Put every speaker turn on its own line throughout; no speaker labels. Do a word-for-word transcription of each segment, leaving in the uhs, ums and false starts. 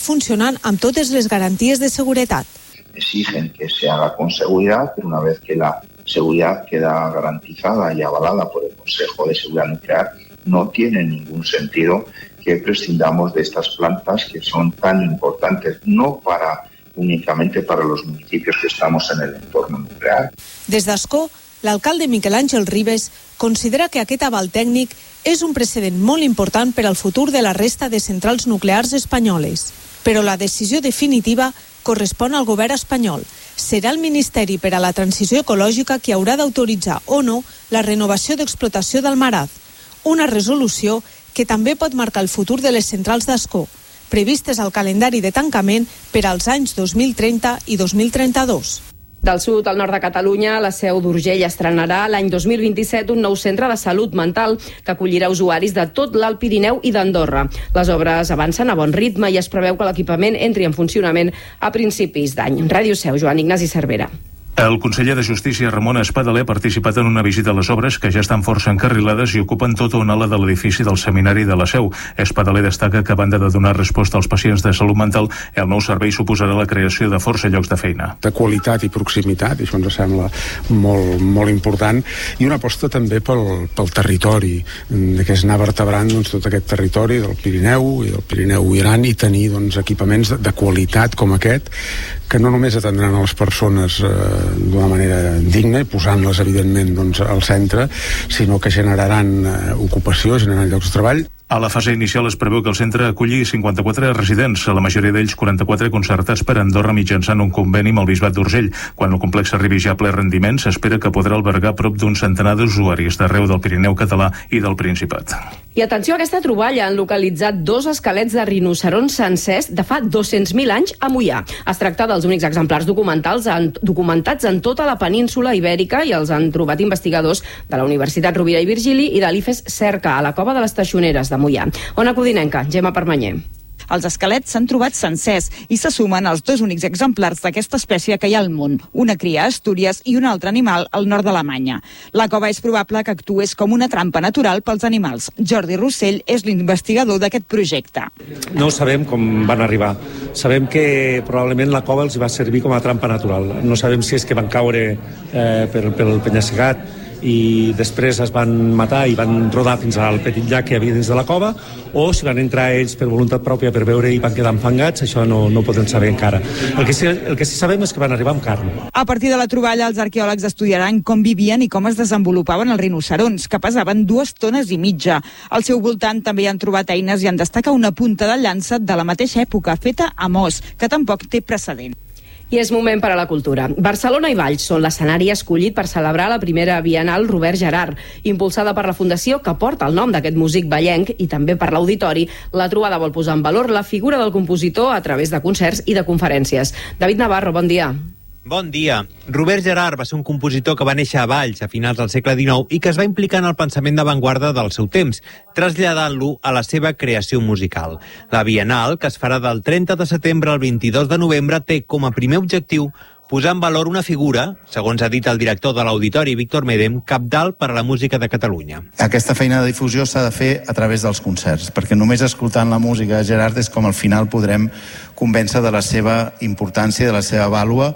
funcionant amb totes les garanties de seguretat.
Exigen que se haga con seguridad, pero una vez que la seguridad queda garantizada y avalada por el Consejo de Seguridad Nuclear, no tiene ningún sentido que prescindamos de estas plantas que son tan importantes, no para únicamente para los municipios que estamos en el entorno nuclear.
Des d'Ascó, l'alcalde Miquel Àngel Ribes considera que aquest aval tècnic és un precedent molt important per al futur de la resta de centrals nuclears espanyoles. Però la decisió definitiva correspon al govern espanyol. Serà el Ministeri per a la Transició Ecològica qui haurà d'autoritzar o no la renovació d'explotació d'Almaraz, una resolució que també pot marcar el futur de les centrals d'Ascó, previstes al calendari de tancament per als anys dos mil trenta i dos mil trenta-dos.
Del sud al nord de Catalunya, la Seu d'Urgell estrenarà l'any dos mil vint-i-set un nou centre de salut mental que acollirà usuaris de tot l'Alt Pirineu i d'Andorra. Les obres avancen a bon ritme i es preveu que l'equipament entri en funcionament a principis d'any. Ràdio Seu, Joan Ignasi Cervera.
El conseller de Justícia, Ramon Espadaler, ha participat en una visita a les obres que ja estan força encarrilades i ocupen tota una ala de l'edifici del Seminari de la Seu. Espadaler destaca que, a banda de donar resposta als pacients de salut mental, el nou servei suposarà la creació de força llocs de feina.
De qualitat i proximitat, i això ens sembla molt, molt important, i una aposta també pel, pel territori, que és anar vertebrant doncs, tot aquest territori del Pirineu i del Pirineu i Aran i tenir doncs, equipaments de, de qualitat com aquest, que no només atendran a les persones eh, d'una manera digna, posant-les evidentment doncs, al centre, sinó que generaran eh, ocupació, generaran llocs de treball.
A la fase inicial es preveu que el centre aculli cinquanta-quatre residents, a la majoria d'ells quaranta-quatre concertats per Andorra mitjançant un conveni amb el Bisbat d'Urgell. Quan el complex arribi ja a ple rendiment, s'espera que podrà albergar prop d'un centenar d'usuaris d'arreu del Pirineu català i del Principat.
I atenció a aquesta troballa, han localitzat dos esquelets de rinocerons sencers de fa dos-cents mil anys a Moià. Es tracta dels únics exemplars documentals en, documentats en tota la península ibèrica i els han trobat investigadors de la Universitat Rovira i Virgili i de l'I F E S Cerca, a la Cova de les Teixoneres de Moià. Ona Codinenca, Gemma Permanyer.
Els esquelets s'han trobat sencers i se sumen als dos únics exemplars d'aquesta espècie que hi ha al món, una cria a Astúries i un altre animal al nord d'Alemanya. La cova és probable que actués com una trampa natural pels animals. Jordi Rossell és l'investigador d'aquest projecte.
No sabem com van arribar. Sabem que probablement la cova els va servir com a trampa natural. No sabem si és que van caure eh, pel, pel penya-segat i després es van matar i van rodar fins al petit llac que hi havia dins de la cova, o si van entrar ells per voluntat pròpia per veure i van quedar enfangats, això no, no ho podem saber encara. El que, sí, el que sí sabem és que van arribar amb carn.
A partir de la troballa, els arqueòlegs estudiaran com vivien i com es desenvolupaven els rinocerons, que pesaven dues tones i mitja. Al seu voltant també hi han trobat eines i en destaca una punta de llança de la mateixa època, feta a Mos, que tampoc té precedent.
I és moment per a la cultura. Barcelona i Valls són l'escenari escollit per celebrar la primera Bienal Robert Gerhard, impulsada per la Fundació que porta el nom d'aquest músic vallenc, i també per l'Auditori. La trobada vol posar en valor la figura del compositor a través de concerts i de conferències. David Navarro, bon dia.
Bon dia. Robert Gerhard va ser un compositor que va néixer a Valls a finals del segle dinou i que es va implicar en el pensament d'avantguarda del seu temps, traslladant-lo a la seva creació musical. La Bienal, que es farà del trenta de setembre al vint-i-dos de novembre, té com a primer objectiu posar en valor una figura, segons ha dit el director de l'Auditori, Víctor Medem, cabdal per a la música de Catalunya.
Aquesta feina de difusió s'ha de fer a través dels concerts, perquè només escoltant la música de Gerhard és com al final podrem convèncer de la seva importància, de la seva vàlua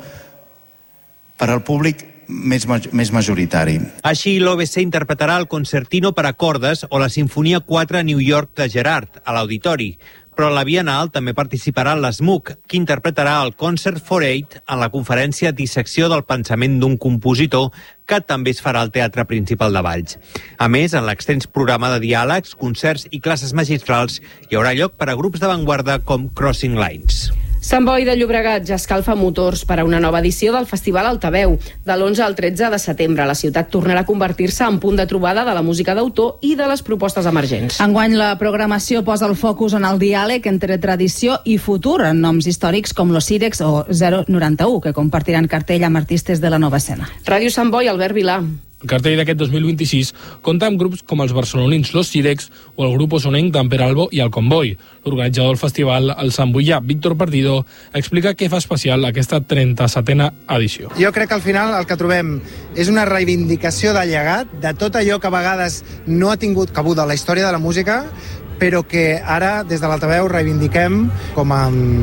per al públic més, més majoritari.
Així, l'O B C interpretarà el Concertino per a cordes o la Sinfonia quatre a New York de Gerhard, a l'Auditori. Però a la Bienal també participarà l'Smook, que interpretarà el Concert for Eight en la conferència Dissecció del pensament d'un compositor, que també es farà al Teatre Principal de Valls. A més, en l'extens programa de diàlegs, concerts i classes magistrals hi haurà lloc per a grups d'avantguarda com Crossing Lines.
Sant Boi de Llobregat ja escalfa motors per a una nova edició del Festival Altaveu. De l'onze al tretze de setembre, la ciutat tornarà a convertir-se en punt de trobada de la música d'autor i de les propostes emergents.
Enguany, la programació posa el focus en el diàleg entre tradició i futur, en noms històrics com Los Sirex o zero noranta-u, que compartiran cartell amb artistes de la nova escena.
Ràdio Sant Boi, Albert Vilà.
El cartell d'aquest dos mil vint-i-sis compta amb grups com els barcelonins Los Sirex o el grup osonenc d'en Peralbo i el Convoy. L'organitzador del festival, el santboià Víctor Partido, explica què fa especial aquesta trenta-setena edició.
Jo crec que al final el que trobem és una reivindicació de llegat de tot allò que a vegades no ha tingut cabuda a la història de la música, però que ara, des de l'Altaveu, reivindiquem com a